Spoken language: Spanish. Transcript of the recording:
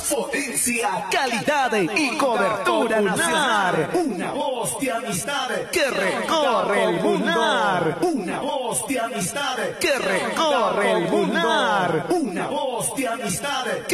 Potencia, calidad y cobertura nacional. Una voz de amistad que recorre el mundo. Una voz de amistad que recorre el mundo. Una voz de amistad que